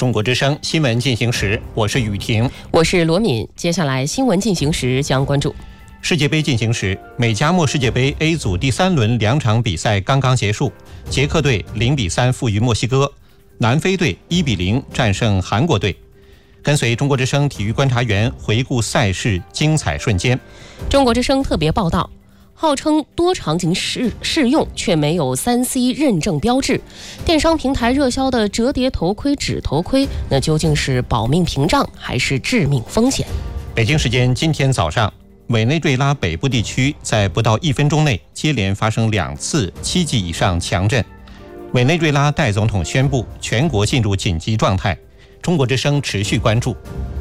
中国之声新闻进行时，我是雨婷， 我是罗敏。接下来新闻进行时将关注世界杯进行时，美加墨世界杯 A 组第3轮2场比赛刚刚结束，捷克队0-3负于墨西哥，南非队1-0战胜韩国队。跟随中国之声体育观察员回顾赛事精彩瞬间。 中国之声特别报道，号称多场景适用却没有3C 认证标志，电商平台热销的折叠头盔、纸头盔，那究竟是保命屏障还是致命风险？ 北京时间今天早上，委内瑞拉北部地区在不到1分钟内接连发生2次7级以上强震，委内瑞拉代总统宣布全国进入紧急状态。中国之声持续关注。